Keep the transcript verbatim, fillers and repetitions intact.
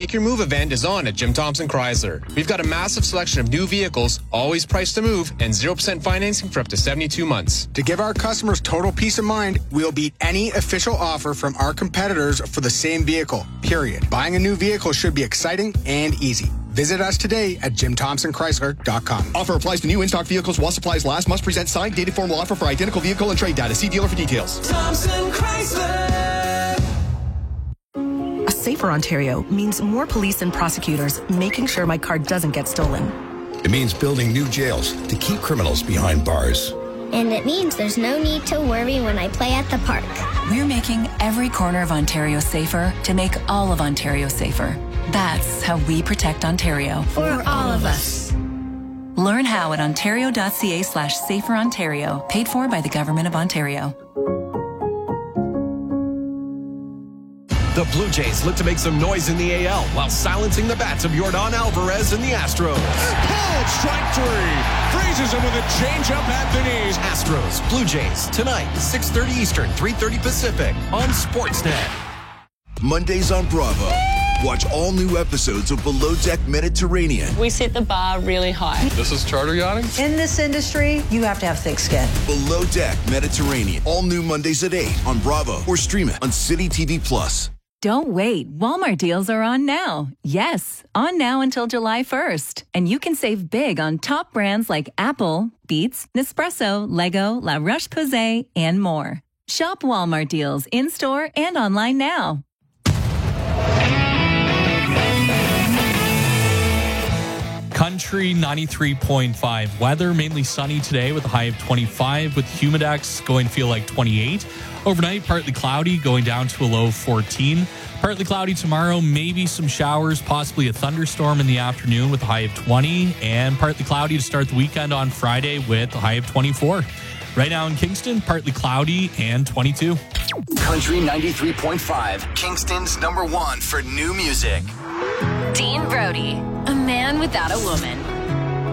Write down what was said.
Make Your Move event is on at Jim Thompson Chrysler. We've got a massive selection of new vehicles, always priced to move, and zero percent financing for up to seventy-two months. To give our customers total peace of mind, we'll beat any official offer from our competitors for the same vehicle, period. Buying a new vehicle should be exciting and easy. Visit us today at jim thompson chrysler dot com. Offer applies to new in-stock vehicles while supplies last. Must present signed, dated formal offer for identical vehicle and trade data. See dealer for details. Thompson Chrysler. A safer Ontario means more police and prosecutors making sure my car doesn't get stolen. It means building new jails to keep criminals behind bars. And it means there's no need to worry when I play at the park. We're making every corner of Ontario safer to make all of Ontario safer. That's how we protect Ontario. For all of us. Learn how at ontario.ca slash safer Ontario. Paid for by the Government of Ontario. The Blue Jays look to make some noise in the A L while silencing the bats of Yordan Alvarez and the Astros. Pulled, strike three. Freezes him with a changeup at the knees. Astros, Blue Jays, tonight, six thirty Eastern, three thirty Pacific on Sportsnet. Mondays on Bravo. Watch all new episodes of Below Deck Mediterranean. We set the bar really high. This is charter yachting. In this industry, you have to have thick skin. Below Deck Mediterranean. All new Mondays at eight on Bravo or stream it on City T V Plus. Don't wait. Walmart deals are on now. Yes, on now until July first. And you can save big on top brands like Apple, Beats, Nespresso, Lego, La Roche-Posay, and more. Shop Walmart deals in-store and online now. Country ninety-three point five. Weather mainly sunny today with a high of twenty-five, with humidex going to feel like twenty-eight. Overnight, partly cloudy, going down to a low of fourteen. Partly cloudy tomorrow, maybe some showers, possibly a thunderstorm in the afternoon with a high of twenty. And partly cloudy to start the weekend on Friday with a high of twenty-four. Right now in Kingston, partly cloudy and twenty-two. Country ninety-three point five, Kingston's number one for new music. Dean Brody, a man without a woman.